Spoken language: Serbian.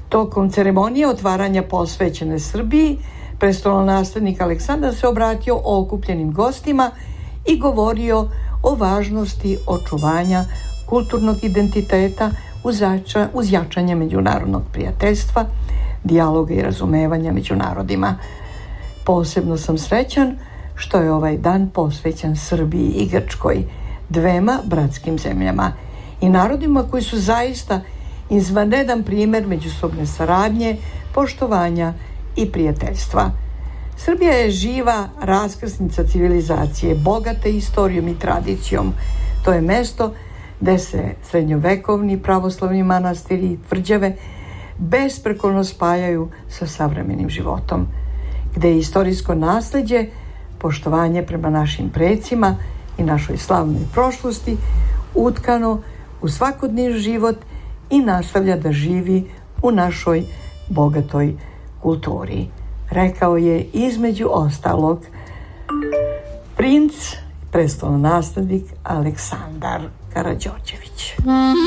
Tokom ceremonije otvaranja posvećene Srbiji, prestolonaslednik Aleksandar se obratio okupljenim gostima i govorio o važnosti očuvanja kulturnog identiteta uz jačanje međunarodnog prijateljstva, dijaloga i razumevanja među narodima. Posebno sam srećan što je ovaj dan posvećen Srbiji i Grčkoj, dvema bratskim zemljama i narodima koji su zaista izvanredan primjer međusobne saradnje, poštovanja i prijateljstva. Srbija je živa raskrsnica civilizacije, bogate istorijom i tradicijom. To je mesto gde se srednjovekovni pravoslavni manastiri i tvrđave besprekorno spajaju sa savremenim životom, gde je istorijsko nasleđe, poštovanje prema našim precima i našoj slavnoj prošlosti utkano u svakodnevni život i nastavlja da živi u našoj bogatoj kulturi. Rekao je između ostalog princ, prestolonaslednik Aleksandar Karađorđević.